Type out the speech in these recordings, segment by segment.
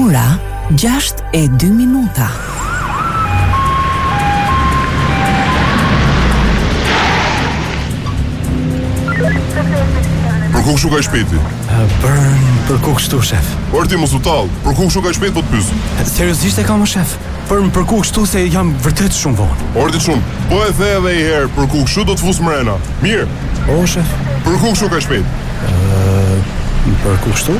Ora 6:02. Për ku kështu ka shpejti? Për ku kështu, shef? Por ti mos u tall, për ku kështu ka shpejt po të pyes? Seriozisht e kam, shef? Për ku kështu se jam vërtet shumë vonë. Ordi shumë, po e the edhe një herë, për ku kështu do të fus mrena. Mirë. O, shef? Për ku kështu ka shpejt? Për ku kështu?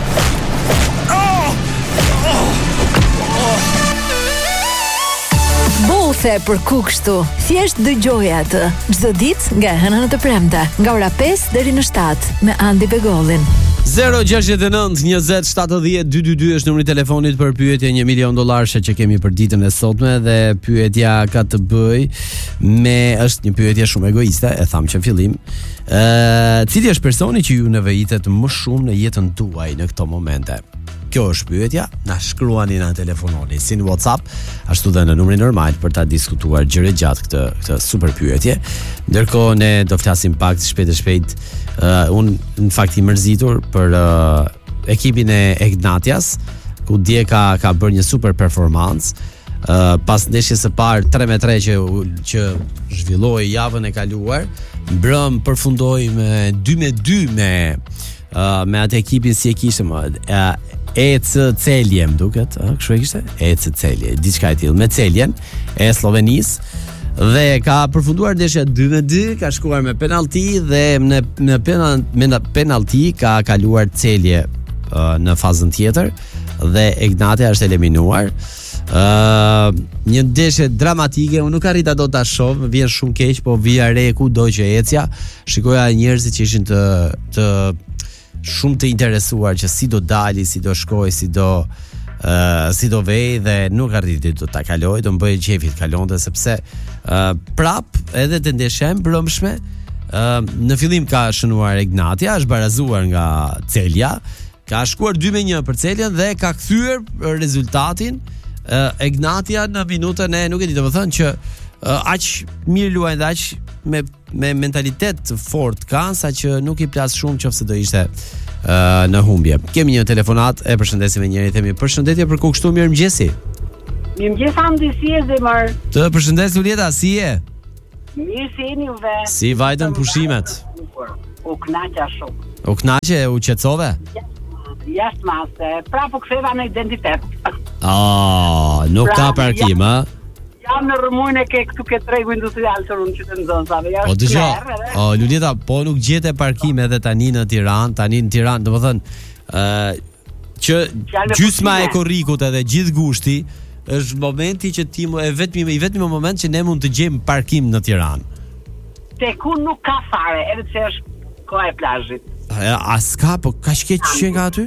Bose për ku kështu. Thjesht dëgjoj atë çdo ditë nga hëna në të premte, nga ora 5 deri në 7 me Andi Begollin. 069 20 70 222 është numri i telefonit për pyetje $1 milion që kemi për ditën e sotme, dhe pyetja ka të bëj me, është një pyetje shumë egoiste, e tham që në fillim. Cili është personi që ju nevojitet më shumë në jetën tuaj në këto momente? Kjo është pyetja, na shkruani, na telefononi si në WhatsApp, ashtu dhe në numrin normal për ta diskutuar gjëre gjatë këtë super pyetje. Ndërkohë ne do flasim pak shpejt. Unë në fakt i mërzitur për ekipin e Ignatias, ku dje ka bërë një super performancë. Pas ndeshjes së parë 3-3 që zhvilloi javën e kaluar, mbrëm përfundoi me 2-2 me atë ekipin, si e kishte EC Celje, më duket, kështu e kishte? EC Celje, diçka e tillë, me Celjen e Slovenisë, dhe ka përfunduar ndeshja 2-2, ka shkuar me penalti dhe në penalti ka kaluar Celje në fazën tjetër dhe Ignatia është eliminuar. Një ndeshje dramatike, unë nuk arrita dot ta shoh, më vjen shumë keq, po vija re kudo që ecja, shikoja njerëzit që ishin të shumë të interesuar që si do dali, si do shkoj, si do vej, dhe nuk arriti do ta kaloj, do më bëjë qefit kalonte, sepse prap edhe të ndeshjem brëmshme, në fillim ka shënuar Ignatia, është barazuar nga Celja, ka shkuar 2-1 për Celjen dhe ka kthyer rezultatin Ignatia në minutën e, nuk e di, domethënë që aq mirë luajnë dhe aq me mentalitet fort kanë, sa që nuk i plas shumë qofse do ishte në humbje. Kemi një telefonat, e përshëndesim me njëri, themi përshëndetje, për ku kështu, mirëmëngjesi. Mirëmëngjes Andi, si je zemër? Të përshëndes Julieta, si je? Mirë, si jeni juve? Si vajtën pushimet? U knaqja shumë. U knaqe, u qetësove? Jashtë mase, pra po ktheva në identitet. Nuk ka parkim, a? Jam në rrëmujnë e këtu ke tregu industrial të rrëmë qytetë në zonësave. Po dëgjo, Julieta, po nuk gjete parkim edhe tani në Tiranë, domethënë që gjysma e korrikut edhe gjithë gushti është momenti që ti i vetmi moment që ne mund të gjejmë parkim në Tiranë. Tek unë nuk ka fare, edhe pse është koha e plazhit. A s'ka, po ka shkeq që nga aty?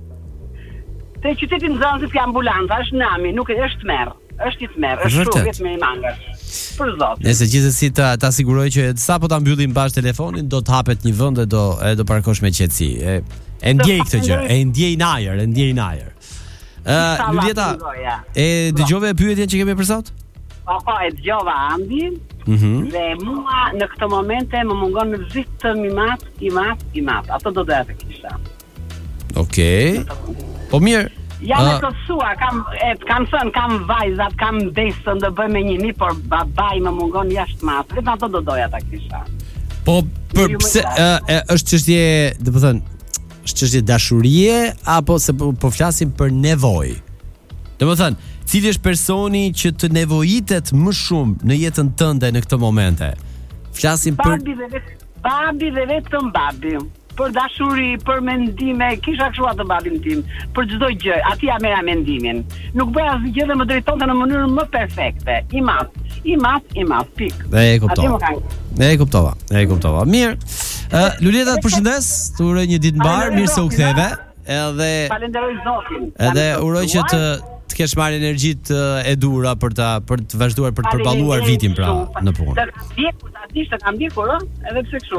Te qytetin në zonësit ka ambulanta, është nami, nuk është merë. Është i smerë, është shumë vetëm me i mangër. Për zotin. Nëse gjithsesi ta siguroj që sapo ta mbyllim bashkë telefonin, do të hapet një vend e do parkosh me qetësi. E ndjej këtë gjë, e ndjej në ajër. Julieta, e dëgjove pyetjen që kemi për sot? Po, e dëgjova Andi. Dhe mua në këtë momente më mungon në vetëm i mat. Ato do doja të kisha. Okej. Po mirë. Jam e kësuar, kam thënë, kam vajzat, kam desën dhe bëj me njëni, por babaj më mungon jashtë matë. Vetëm ato do doja ta kisha. Po, pse është çështje, do të thënë, është çështje dashurie apo se po flasim për nevojë? Do të thënë, cili është personi që të nevojitet më shumë në jetën tënde në këto momente? Flasim për babi dhe vetëm babi. Për dashuri, për mendime, kisha kështu atë babin tim, për çdo gjë, aty jam merra mendimin. Nuk bëj asgjë gjë dhe më drejtonte në mënyrën më perfekte. I mat, pik. E kuptova. Mirë. Lulieta, të përshëndes, të uroj një ditë mbar, mirë se u ktheve. Edhe falenderoj Zotin. Edhe uroj që të kesh marrë energjitë e dura për të vazhduar për të përballuar vitin pra në punë. Ta ndjekur, edhe pse kështu.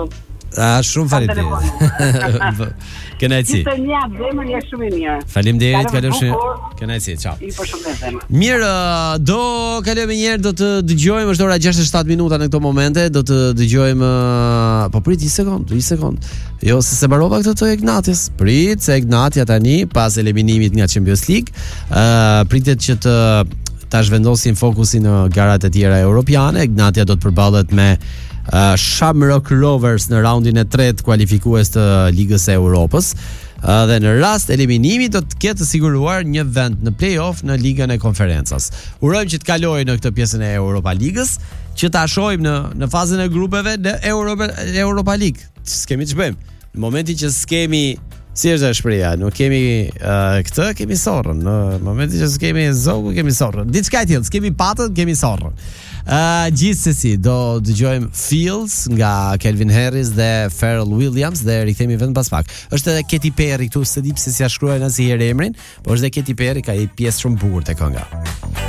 Shumë faleminderit. Kënaqësi. Ishte një zemër je shumë i mirë. Faleminderit, kalofshi. Kënaqësi, ciao. I përshëndes zemër. Mirë, do kalojmë një herë, do të dëgjojmë, është ora 67 minuta në këto momente, do të dëgjojmë po prit një sekond. Jo, se mbarova këtë të Ignatius. Prit, se Ignatia tani pas eliminimit nga Champions League, pritet që ta zhvendosin fokusin në garat e tjera europiane. Ignatia do të përballet me Shamrock Rovers në raundin e 3 kualifikues të Ligës së Europës. Dhe në rast eliminimi do të ketë siguruar një vend në play-off në Ligën e Konferencës. Urojmë që të kalojë në këtë pjesën e Europa Ligës, që ta shohim në fazën e grupeve në Europa League. S'kemi të bëjmë. Në momentin që s'kemi, si është shpreha, nuk kemi këtë, kemi sorrën. Në momentin që s'kemi zogu, kemi sorrën. Diçka e tillë, s'kemi patën, kemi sorrën. Gjithsesi do dëgjojmë Fields nga Calvin Harris dhe Pharrell Williams dhe rikthehemi vetëm pas pak. Është edhe Katy Perry këtu, s'e di pse si ja shkruajnë asnjëherë emrin, por është edhe Katy Perry, ka një pjesë shumë bukur te kënga.